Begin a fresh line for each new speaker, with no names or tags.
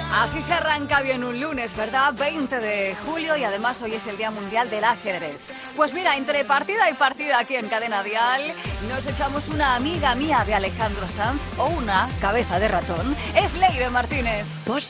Así se arranca bien un lunes, ¿verdad? 20 de julio y además hoy es el Día Mundial del Ajedrez. Pues mira, entre partida y partida aquí en Cadena Dial nos echamos una amiga mía de Alejandro Sanz o una cabeza de ratón. Es Leire Martínez.